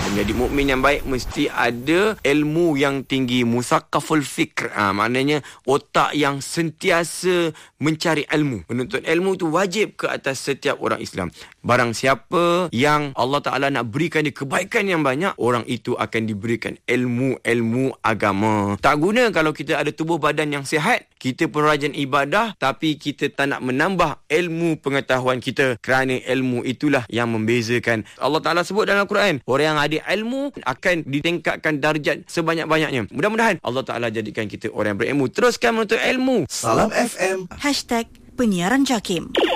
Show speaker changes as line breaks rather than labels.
Menjadi mukmin yang baik mesti ada ilmu yang tinggi, musaqqaful fikr. Maknanya otak yang sentiasa mencari ilmu. Menuntut ilmu itu wajib ke atas setiap orang Islam. Barang siapa yang Allah Ta'ala nak berikan dia kebaikan yang banyak, orang itu akan diberikan ilmu agama. Tak guna kalau kita ada tubuh badan yang sihat, kita pun rajin ibadah, tapi kita tak nak menambah ilmu pengetahuan kita, kerana ilmu itulah yang membezakan. Allah Ta'ala sebut dalam Al-Quran, orang yang ada ilmu akan ditingkatkan darjat sebanyak-banyaknya. Mudah-mudahan Allah Ta'ala jadikan kita orang yang berilmu. Teruskan menuntut ilmu.
Salam FM.
#Penyiaran JAKIM.